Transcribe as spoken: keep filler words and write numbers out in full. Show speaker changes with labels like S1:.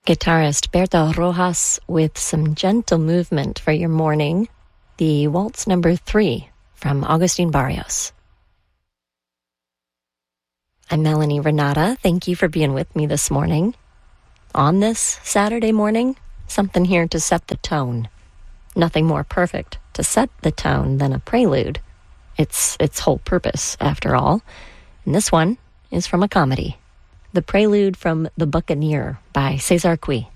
S1: Guitarist Berto Rojas with some gentle movement for your morning. The Waltz Number Three from Agustin Barrios. I'm Melanie Renata. Thank you for being with me this morning. On this Saturday morning, something here to set the tone. Nothing more perfect to set the tone than a prelude. It's its whole purpose, after all. And this one is from a comedy. The Prelude from The Buccaneer by Cesar Cui.